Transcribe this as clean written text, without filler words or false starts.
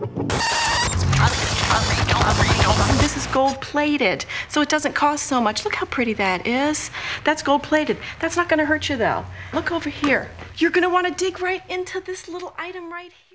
This is gold plated, so it doesn't cost so much. Look how pretty that is. That's gold plated. That's not gonna hurt you though. Look over here. You're gonna wanna dig right into this little item right here.